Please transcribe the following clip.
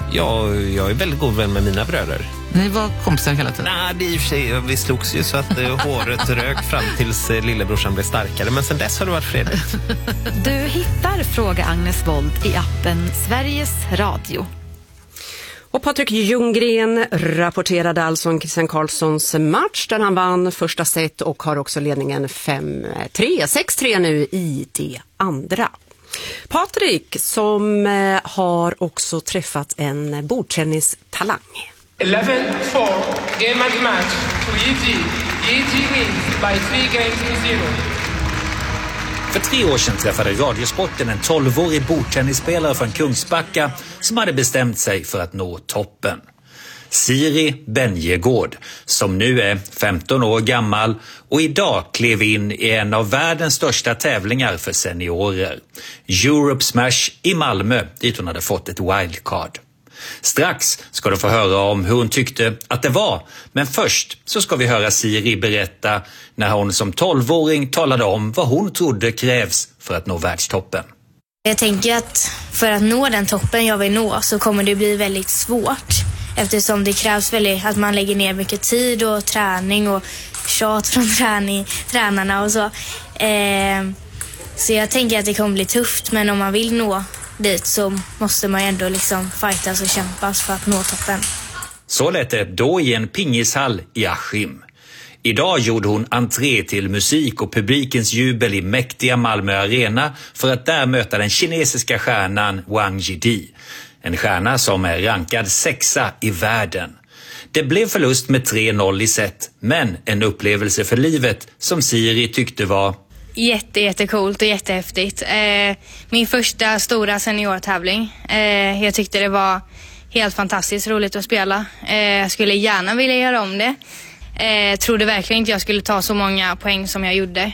Ja, jag är väldigt god vän med mina bröder. Ni var kompisar hela tiden? Nej, det är i och för sig, vi slogs ju så att håret rök fram tills lillebrorsan blev starkare. Men sen dess har det varit fredligt. Du hittar Fråga Agnes Wold i appen Sveriges Radio. Och Patrik Ljunggren rapporterade alltså om Christian Karlssons match där han vann första set och har också ledningen 6-3 nu i det andra. Patrik som har också träffat en bordtennistalang. 11-4, game and match to Yi. Yi wins by 3 games to 0. För 3 år sedan träffade Radiosporten en 12-årig bordtennisspelare från Kungsbacka som hade bestämt sig för att nå toppen. Siri Benjegård, som nu är 15 år gammal och idag klev in i en av världens största tävlingar för seniorer. Europe Smash i Malmö, dit hon hade fått ett wildcard. Strax ska du få höra om hur hon tyckte att det var, men först så ska vi höra Siri berätta när hon som 12-åring talade om vad hon trodde krävs för att nå världstoppen. Jag tänker att för att nå den toppen jag vill nå så kommer det bli väldigt svårt. Eftersom det krävs väldigt att man lägger ner mycket tid och träning och tjat från tränarna och så. Så jag tänker att det kommer bli tufft, men om man vill nå dit så måste man ändå liksom fightas och kämpas för att nå toppen. Så lät det då i en pingishall i Askim. Idag gjorde hon entré till musik och publikens jubel i mäktiga Malmö Arena för att där möta den kinesiska stjärnan Wang Jidi. En stjärna som är rankad 6:a i världen. Det blev förlust med 3-0 i set, men en upplevelse för livet som Siri tyckte var Jättecoolt och jättehäftigt. Min första stora seniortävling. Jag tyckte det var helt fantastiskt roligt att spela. Jag skulle gärna vilja göra om det. Trodde verkligen inte jag skulle ta så många poäng som jag gjorde.